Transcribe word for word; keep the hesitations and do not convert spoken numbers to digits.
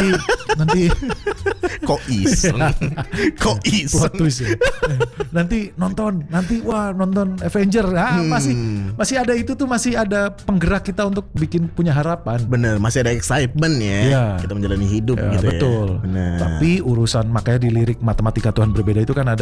nanti nanti Kok iseng? Kok iseng? plot twist ya. Nanti nonton, nanti wah nonton Avenger. Ah, Hmm. masih masih ada itu tuh, masih ada penggerak kita untuk bikin punya harapan. Bener, masih ada excitement ya. Iya. Kita menjalani hidup Ya, gitu betul. ya. Bener. Tapi urusan makanya di lirik Matematika Tuhan Berbeda itu kan ada